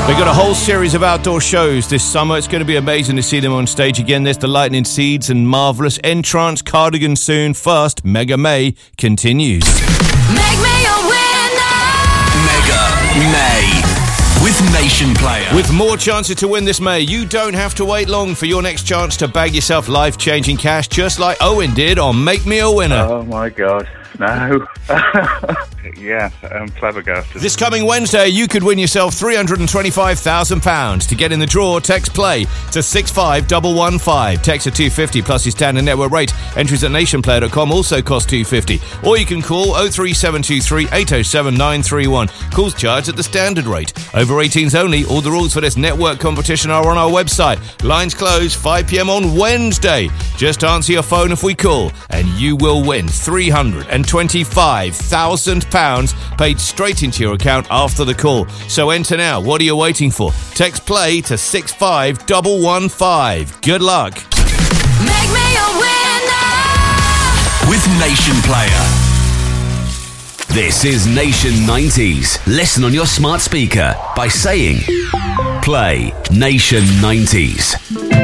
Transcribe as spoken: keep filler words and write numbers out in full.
They've got a whole series of outdoor shows this summer. It's going to be amazing to see them on stage again. There's the Lightning Seeds and Marvellous. Entrance, Cardigan soon. First, Mega May continues. Make me a winner! Mega May with Nation Player. With more chances to win this May, you don't have to wait long for your next chance to bag yourself life-changing cash, just like Owen did on Make Me a Winner. Oh my God, no. Yeah, I'm flabbergasted. This coming Wednesday, you could win yourself three hundred twenty-five thousand pounds. To get in the draw, text PLAY to six five one one five. Text at two hundred fifty plus your standard network rate. Entries at nation player dot com also cost two hundred fifty. Or you can call oh three seven two three eight oh seven nine three one. Calls charged at the standard rate. Over eighteens only. All the rules for this network competition are on our website. Lines close five p.m. on Wednesday. Just answer your phone if we call and you will win three hundred twenty-five thousand pounds paid straight into your account after the call. So enter now. What are you waiting for? Text PLAY to six five one one five. Good luck. Make me a winner! With Nation Player. This is Nation nineties. Listen on your smart speaker by saying Play Nation nineties.